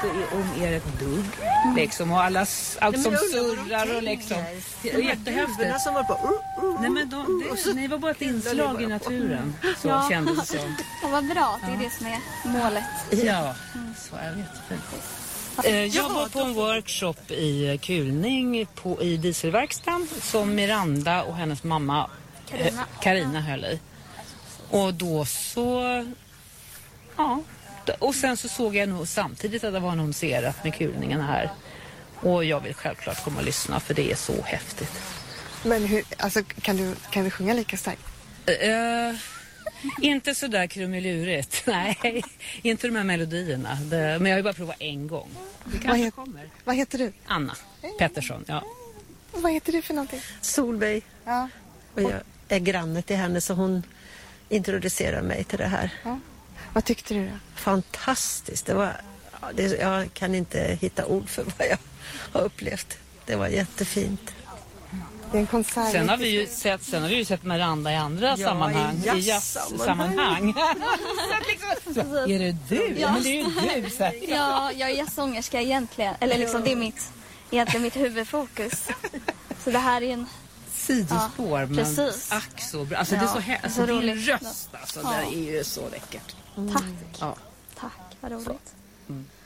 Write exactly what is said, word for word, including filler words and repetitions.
inte om er ett dugg. Liksom, och alla, allt som surrar och liksom. Det är jättehäftigt. Som var på, uh, uh, Nej, men de, det, ni var bara ett inslag i naturen. Så Ja. kändes det som. Och vad bra, det är det som är målet. Ja, så är det jättefint. Eh, Jag var på en workshop i Kulning på, i dieselverkstan som Miranda och hennes mamma Carina. Carina höll i. Och då så... Ja. Och sen så såg jag nog samtidigt att det var annonserat med Kulningen här. Och jag vill självklart komma och lyssna för det är så häftigt. Men hur, alltså, kan, du, kan vi sjunga lika starkt? Uh, inte så där krumelurigt. Nej, inte de här melodierna. Det, men jag har ju bara provat en gång. Det kanske vad, het, kommer. vad heter du? Anna Pettersson, ja. Vad heter du för någonting? Solveig. Ja. Och jag är granne till henne så hon introducerar mig till det här. Ja. Vad tyckte du då? Fantastiskt. Det var, ja, det, jag kan inte hitta ord för vad jag har upplevt. Det var jättefint. Det är en konsert. Sen har vi ju sett, sen har vi ju sett Miranda i andra Ja, sammanhang. i I jazzsammanhang. liksom, är det du? Ja. Men det är ju du. Så här. Ja, jag är jazzsångerska egentligen. Eller liksom, det är mitt, egentligen mitt huvudfokus. Så det här är en... Sidospår, Ja, men precis. ack så bra. Alltså Ja, det är så här, alltså så din roligt. röst alltså, Ja. det är ju så läckert. Tack. Ja. Tack, vad roligt. Mm.